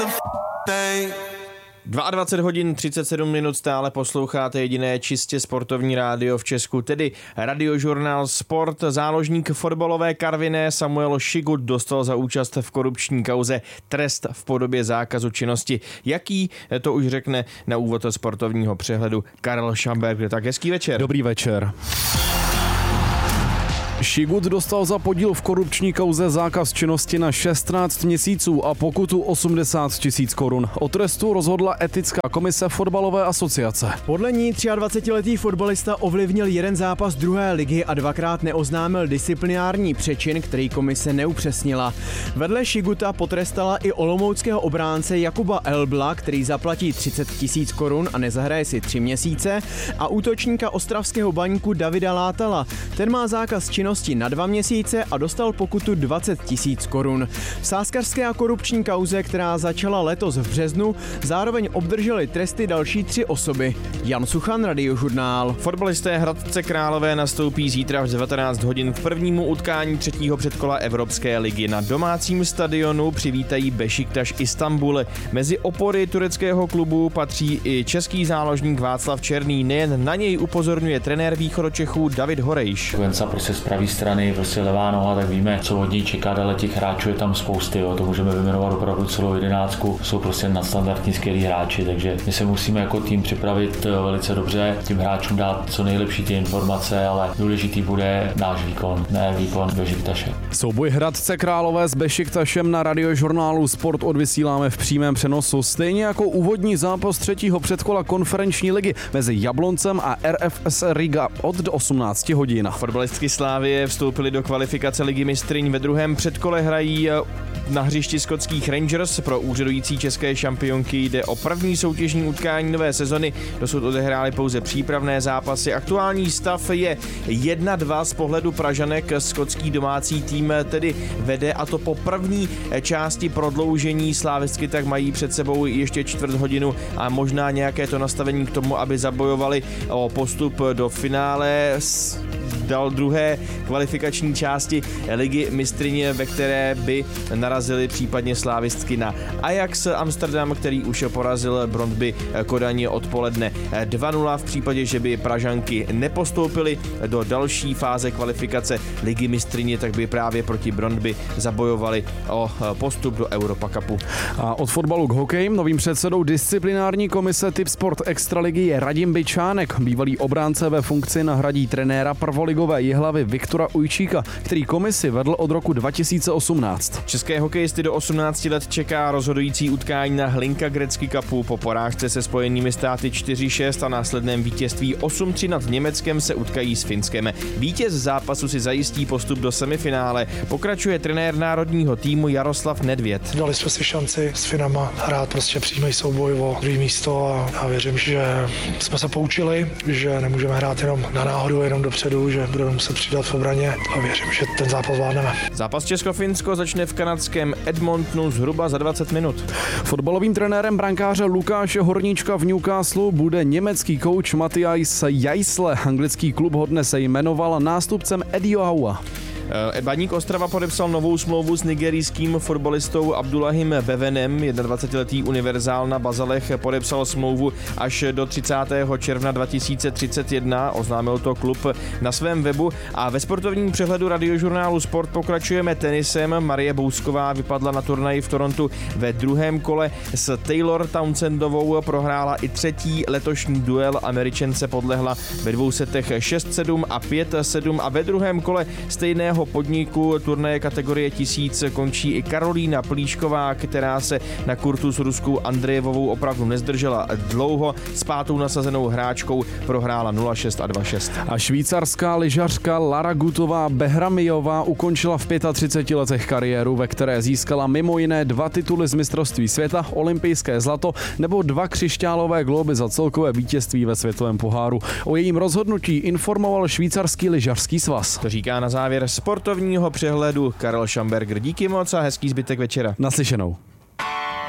22 hodin 37 minut stále posloucháte jediné čistě sportovní rádio v Česku, tedy Radiožurnál Sport. Záložník fotbalové Karviné Samuel Šigut dostal za účast v korupční kauze trest v podobě zákazu činnosti. Jaký, to už řekne na úvod sportovního přehledu Karel Šamberg. Tak hezký večer. Dobrý večer. Šigut dostal za podíl v korupční kauze zákaz činnosti na 16 měsíců a pokutu 80 000 korun. O trestu rozhodla etická komise fotbalové asociace. Podle ní 23letý fotbalista ovlivnil jeden zápas druhé ligy a dvakrát neoznámil disciplinární přečin, který komise neupřesnila. Vedle Šiguta potrestala i olomouckého obránce Jakuba Elbla, který zaplatí 30 000 korun a nezahraje si 3 měsíce, a útočníka ostravského Baníku Davida Látala. Ten má zákaz činnosti na 2 měsíce a dostal pokutu 20 000 korun. V sázkařské a korupční kauze, která začala letos v březnu, zároveň obdrželi tresty další 3 osoby. Jan Suchan, Radiožurnál. Fotbalisté Hradce Králové nastoupí zítra v 19 hodin k prvnímu utkání 3. předkola Evropské ligy. Na domácím stadionu přivítají Bešiktaš Istanbul. Mezi opory tureckého klubu patří i český záložník Václav Černý. Nejen na něj upozorňuje trenér Východočechů David Horejš. Prostě z pravé strany, prostě levá noha, tak víme, co od něj čekat, ale těch hráčů je tam spousty, jo. To můžeme vyjmenovat opravdu celou 11. Jsou prostě nadstandardní skvělí hráči, takže my se musíme jako tým připravit velice dobře, tím hráčům dát co nejlepší ty informace, ale důležitý bude náš výkon, ne výkon Bešiktaše. Souboj Hradce Králové s Bešiktašem na Radiožurnálu Sport odvysíláme v přímém přenosu, stejně jako úvodní zápas 3. předkola konferenční ligy mezi Jabloncem a RFS Riga od 18 hodin. Fotbalistky Slávie vstoupili do kvalifikace Ligy mistryň. Ve druhém předkole hrají na hřišti skotských Rangers. Pro úřadující české šampionky jde o první soutěžní utkání nové sezony. Dosud odehráli pouze přípravné zápasy. Aktuální stav je 1-2 z pohledu Pražanek. Skotský domácí tým tedy vede, a to po první části prodloužení. Slávistky tak mají před sebou ještě čtvrt hodinu a možná nějaké to nastavení k tomu, aby zabojovali o postup do finále. Dal druhé kvalifikační části Ligy mistryně, ve které by narazili případně slávistky na Ajax Amsterdam, který už porazil Brøndby Kodaň odpoledne 2-0. V případě, že by Pražanky nepostoupily do další fáze kvalifikace Ligy mistryně, tak by právě proti Brøndby zabojovali o postup do Europa Cupu. A od fotbalu k hokeji novým předsedou disciplinární komise Tipsport Extraligy je Radim Byčánek. Bývalý obránce ve funkci nahradí trenéra prvoligové Jihlavy Viktora Ujčíka, který komisi vedl od roku 2018. České hokejisty do 18 let čeká rozhodující utkání na Hlinka Gretzky Cupu. Po porážce se Spojenými státy 4-6 a následném vítězství 8-3 nad Německem se utkají s Finskem. Vítěz zápasu si zajistí postup do semifinále. Pokračuje trenér národního týmu Jaroslav Nedvěd. Dali jsme si šanci s Finama hrát prostě přímý souboj o druhé místo a já věřím, že jsme se poučili, že nemůžeme hrát jenom na náhodu, jenom dopředu, že budeme muset přidat v obraně a věřím, že ten zápas zvládneme. Zápas Česko-Finsko začne v kanadském Edmontonu zhruba za 20 minut. Fotbalovým trenérem brankáře Lukáše Horníčka v Newcastlu bude německý kouč Matthias Jaisle. Anglický klub ho dnes jmenoval nástupcem Eddie Howa. Baník Ostrava podepsal novou smlouvu s nigerijským fotbalistou Abdullahim Bevenem. 21letý univerzál na Bazalech podepsal smlouvu až do 30. června 2031, oznámil to klub na svém webu. A ve sportovním přehledu Radiožurnálu Sport pokračujeme tenisem. Marie Bousková vypadla na turnaji v Torontu ve druhém kole s Taylor Townsendovou, prohrála i třetí letošní duel. Američance podlehla ve 2 setech 6-7 a 5-7 a ve druhém kole stejného podniku turnaje kategorie 1000 končí i Karolína Plíšková, která se na kurtu s ruskou Andrejevovou opravdu nezdržela dlouho. S 5. nasazenou hráčkou prohrála 0-6 a 2-6. A švýcarská lyžařka Lara Gutová-Behramijová ukončila v 35 letech kariéru, ve které získala mimo jiné 2 tituly z mistrovství světa, olympijské zlato nebo 2 křišťálové glóby za celkové vítězství ve světovém poháru. O jejím rozhodnutí informoval švýcarský lyžařský svaz. To říká na závěr sportovního přehledu Karel Šamberger. Díky moc a hezký zbytek večera. Naslyšenou.